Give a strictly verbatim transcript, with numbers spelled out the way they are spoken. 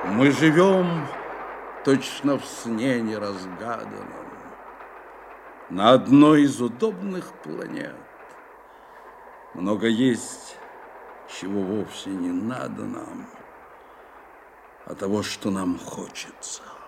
Мы живем точно в сне неразгаданном на одной из удобных планет. Много есть, чего вовсе не надо нам, а того, что нам хочется.